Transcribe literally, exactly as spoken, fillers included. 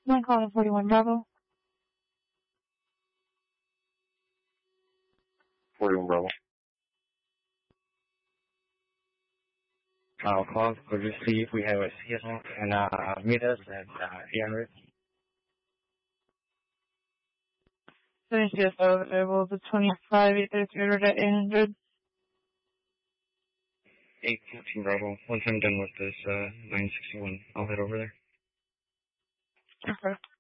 One calling forty-one Bravo. forty-one Bravo. I'll call to just see if we have a C S O and uh, meet us at uh, eight hundred. Sending C S O available to twenty-five eight thirty-three at eight hundred. eight fourteen Bravo. Once I'm done with this uh, nine sixty-one, I'll head over there. Okay.